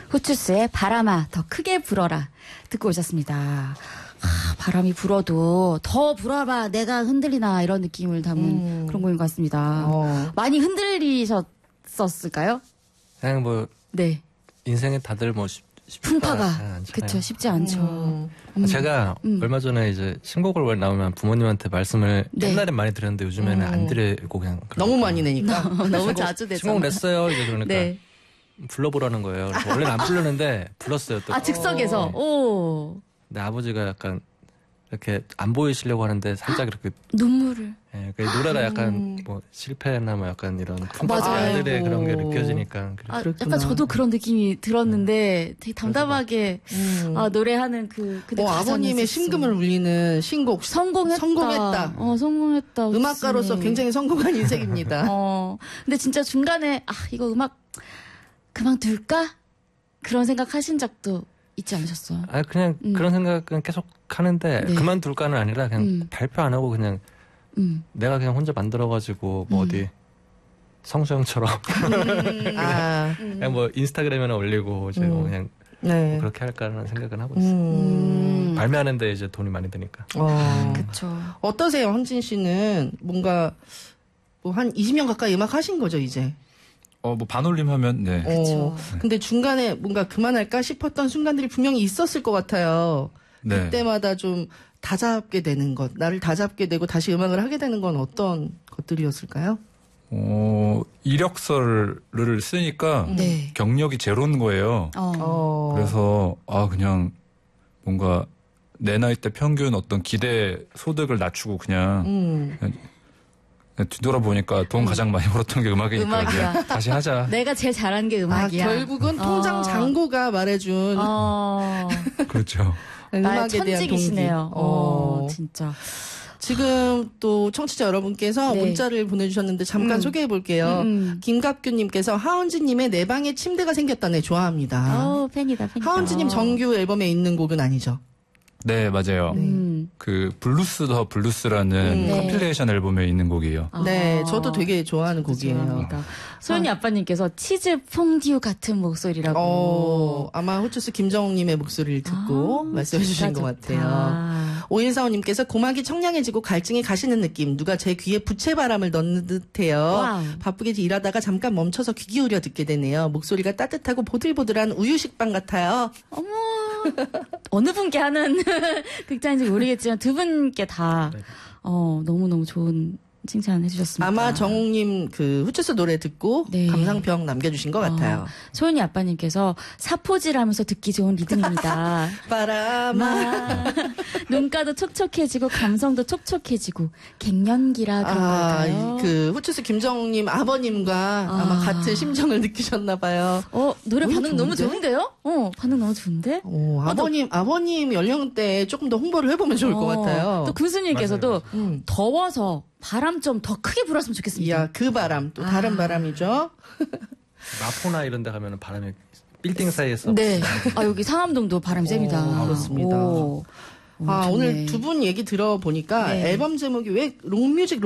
후추스의 바람아 더 크게 불어라 듣고 오셨습니다. 바람이 불어도 더 불어봐 내가 흔들리나 이런 느낌을 담은 그런 곡인 것 같습니다. 많이 흔들리셨었을까요? 그냥 뭐 네. 인생에 다들 뭐 풍파가 그쵸 쉽지 않죠. 제가 얼마 전에 이제 신곡을 나오면 부모님한테 말씀을 네. 옛날엔 많이 드렸는데 요즘에는 안 드리고 그냥 너무 많이 내니까 너무 자주 되잖아요. 신곡 냈어요 이제 그러니까 네. 불러보라는 거예요. 그래서 원래는 안 불렀는데 불렀어요. 또. 즉석에서 오. 근데 아버지가 약간 이렇게 안 보이시려고 하는데 살짝 이렇게 눈물을. 예, 그 노래가 약간 뭐 실패나 뭐 약간 이런 맞아요. 풍파들의 그런 게 느껴지니까. 약간 저도 그런 느낌이 들었는데 되게 담담하게 노래하는 근데 아버님의 심금을 울리는 신곡 성공했다. 성공했다. 음악가로서 그치. 굉장히 성공한 인생입니다. 근데 진짜 중간에 이거 음악 그만둘까? 그런 생각 하신 적도 있지 않으셨어요? 그냥 그런 생각은 계속 하는데 네. 그만둘까는 아니라 그냥 발표 안 하고 그냥 내가 그냥 혼자 만들어가지고 뭐 어디 성수형처럼 그냥 뭐 인스타그램에나 올리고 이제 뭐 그냥 네. 뭐 그렇게 할까라는 생각은 하고 있어요. 발매하는데 이제 돈이 많이 드니까. 그렇죠. 어떠세요, 헌진 씨는 뭔가 뭐 한 20년 가까이 음악 하신 거죠 이제? 뭐 반올림 하면 네. 그렇죠. 근데 중간에 뭔가 그만할까 싶었던 순간들이 분명히 있었을 것 같아요. 네. 그때마다 좀 다잡게 되는 것, 나를 다잡게 되고 다시 음악을 하게 되는 건 어떤 것들이었을까요? 이력서를 쓰니까 네. 경력이 제로인 거예요. 그래서 그냥 뭔가 내 나이 때 평균 어떤 기대 소득을 낮추고 그냥 뒤돌아보니까 돈 가장 많이 벌었던 게 음악이니까 음악이야. 다시 하자. 내가 제일 잘한 게 음악이야. 결국은 통장 잔고가 말해준 그렇죠. 음악에 대한 천직이시네요. 동기. 진짜. 지금 또 청취자 여러분께서 네. 문자를 보내주셨는데 잠깐 소개해 볼게요. 김갑규님께서 하은지님의 내 방에 침대가 생겼다네 좋아합니다. 팬이다. 하은지님 정규 앨범에 있는 곡은 아니죠? 네, 맞아요. 그 블루스 더 블루스라는 네. 컴필레이션 앨범에 있는 곡이에요. 네, 저도 되게 좋아하는 곡이에요. 소연이 아빠님께서 치즈 퐁듀 같은 목소리라고. 아마 호추스 김정욱님의 목소리를 듣고 말씀해 주신 것 같아요. 5145님께서 고막이 청량해지고 갈증이 가시는 느낌. 누가 제 귀에 부채바람을 넣는 듯해요. 와우. 바쁘게 일하다가 잠깐 멈춰서 귀 기울여 듣게 되네요. 목소리가 따뜻하고 보들보들한 우유식빵 같아요. 어머. 어느 분께 하는 극찬인지 모르겠지만 두 분께 다 너무너무 좋은 칭찬 해주셨습니다. 아마 정욱님 그 후추스 노래 듣고 네. 감상평 남겨주신 것 같아요. 소연이 아빠님께서 사포질하면서 듣기 좋은 리듬입니다. 바람아. 눈가도 촉촉해지고 감성도 촉촉해지고 갱년기라 그런 걸까요? 그 후추스 김정욱님 아버님과 아마 같은 심정을 느끼셨나 봐요. 노래 반응 좋은데? 너무 좋은데요? 반응 너무 좋은데? 아버님 연령대에 조금 더 홍보를 해보면 좋을 것 같아요. 또 군수님께서도 더워서 바람 좀 더 크게 불었으면 좋겠습니다. 이야, 그 바람, 또 다른 바람이죠. 마포나 이런 데 가면 바람이 빌딩 사이에서. 네. 여기 상암동도 바람이 셉니다. 그렇습니다. 오늘 두 분 얘기 들어보니까 네. 앨범 제목이 왜 록뮤직